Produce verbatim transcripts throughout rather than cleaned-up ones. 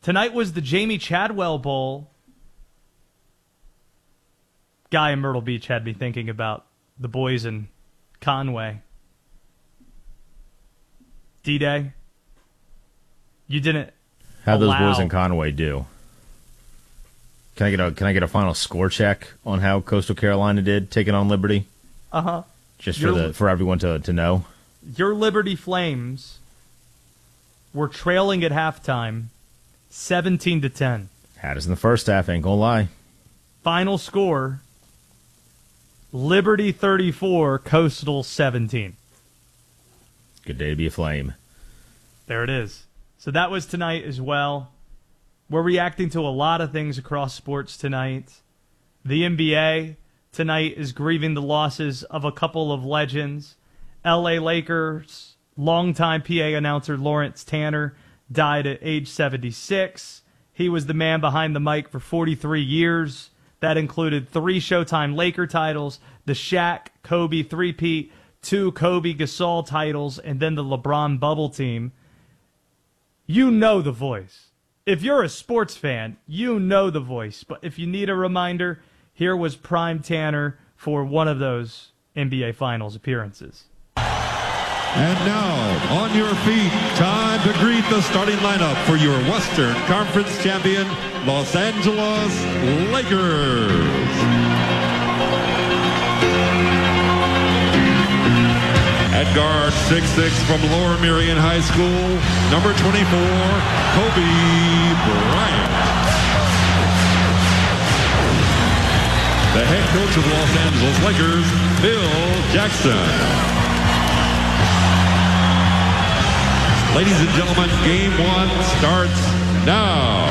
Tonight was the Jamie Chadwell Bowl. Guy in Myrtle Beach had me thinking about the boys in Conway. D-Day. You didn't How'd those allow... boys in Conway do? Can I get a Can I get a final score check on how Coastal Carolina did taking on Liberty? Uh-huh. Just for the for everyone to, to know. Your Liberty Flames were trailing at halftime, seventeen to ten. Had us in the first half, ain't gonna lie. Final score, Liberty thirty-four, Coastal seventeen. Good day to be a Flame. There it is. So that was tonight as well. We're reacting to a lot of things across sports tonight. The N B A tonight is grieving the losses of a couple of legends. L A Lakers longtime P A announcer Lawrence Tanner died at age seventy-six. He was the man behind the mic for forty-three years. That included three Showtime Laker titles, the Shaq, Kobe three-peat, two Kobe Gasol titles, and then the LeBron bubble team. You know the voice. If you're a sports fan, you know the voice. But if you need a reminder, here was Prime Tanner for one of those N B A Finals appearances. And now, on your feet, time to greet the starting lineup for your Western Conference champion, Los Angeles Lakers. At guard, six six from Lower Merion High School, number twenty-four, Kobe Bryant. The head coach of the Los Angeles Lakers, Phil Jackson. Ladies and gentlemen, game one starts now.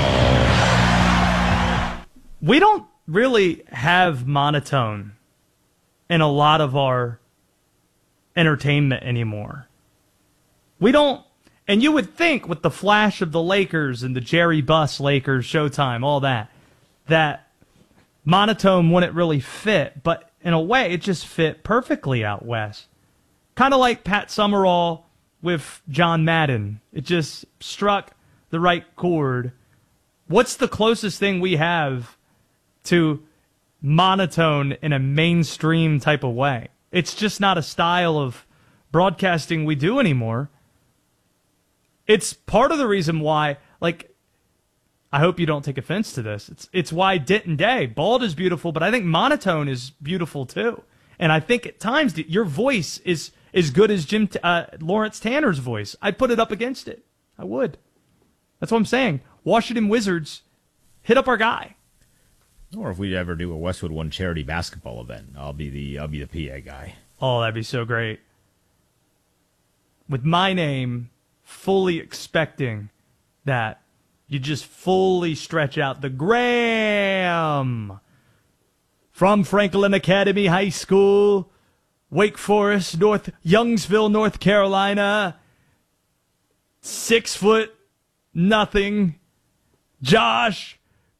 We don't really have monotone in a lot of our entertainment anymore. We don't, and you would think with the flash of the Lakers and the Jerry Buss Lakers, Showtime, all that, that monotone wouldn't really fit, but in a way it just fit perfectly out west. Kind of like Pat Summerall with John Madden. It just struck the right chord. What's the closest thing we have to monotone in a mainstream type of way? It's just not a style of broadcasting we do anymore. It's part of the reason why, like, I hope you don't take offense to this. It's it's why Denton Day, bald is beautiful, but I think monotone is beautiful too. And I think at times your voice is as good as Jim uh, Lawrence Tanner's voice. I'd put it up against it. I would. That's what I'm saying. Washington Wizards, hit up our guy. Or if we ever do a Westwood One charity basketball event, I'll be the I'll be the P A guy. Oh, that'd be so great. With my name, fully expecting that you just fully stretch out the Graham from Franklin Academy High School, Wake Forest, North Youngsville, North Carolina. Six foot nothing, Josh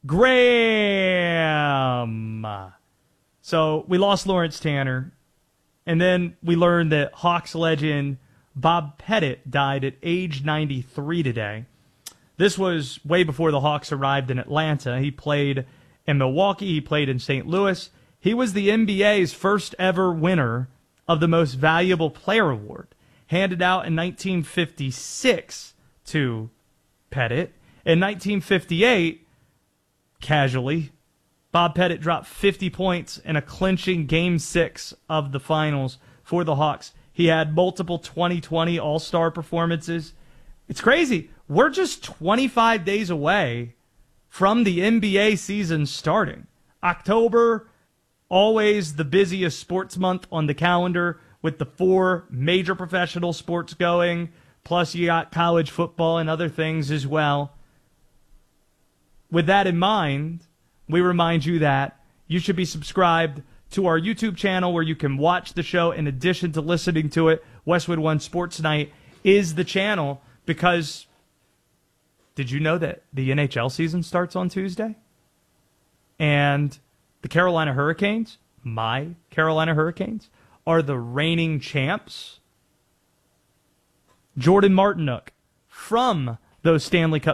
Graham. So we lost Lawrence Tanner, and then we learned that Hawks legend Bob Pettit died at age ninety-three today. This was way before the Hawks arrived in Atlanta. He played in Milwaukee. He played in Saint Louis. He was the N B A's first ever winner of the Most Valuable Player Award, handed out in nineteen fifty-six to Pettit. In nineteen fifty-eight, casually, Bob Pettit dropped fifty points in a clinching Game six of the finals for the Hawks. He had multiple twenty twenty All-Star performances. It's crazy. We're just twenty-five days away from the N B A season starting. October, always the busiest sports month on the calendar with the four major professional sports going, plus you got college football and other things as well. With that in mind, we remind you that you should be subscribed to our YouTube channel where you can watch the show in addition to listening to it. Westwood One Sports Night is the channel because did you know that the N H L season starts on Tuesday? And the Carolina Hurricanes, my Carolina Hurricanes, are the reigning champs. Jordan Martinook from those Stanley Cup